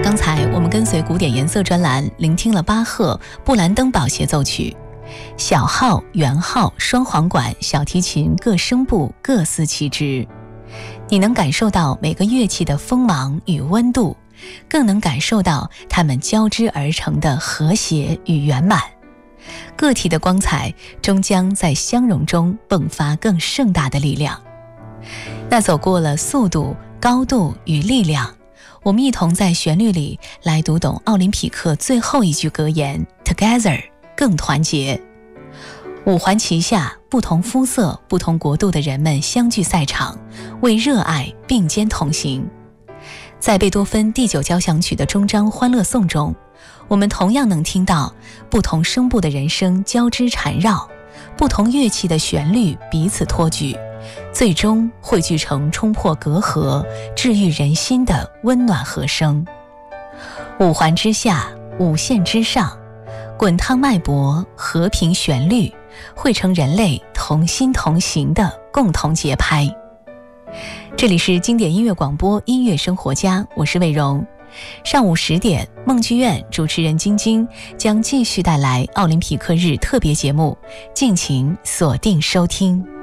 刚才我们跟随古典颜色专栏聆听了巴赫布兰登堡协奏曲，小号、圆号、双簧管、小提琴各声部各司其职，你能感受到每个乐器的锋芒与温度，更能感受到它们交织而成的和谐与圆满。个体的光彩终将在相融中迸发更盛大的力量。那走过了速度、高度与力量，我们一同在旋律里来读懂奥林匹克最后一句格言 Together 更团结。五环旗下，不同肤色、不同国度的人们相聚赛场，为热爱并肩同行。在贝多芬第9交响曲的终章欢乐颂中，我们同样能听到不同声部的人声交织缠绕，不同乐器的旋律彼此托举，最终汇聚成冲破隔阂、治愈人心的温暖和声。五环之下，五线之上，滚烫脉搏，和平旋律，汇成人类同心同行的共同节拍。这里是经典音乐广播音乐生活家，我是魏荣。上午10点，梦剧院主持人晶晶将继续带来奥林匹克日特别节目，敬请锁定收听。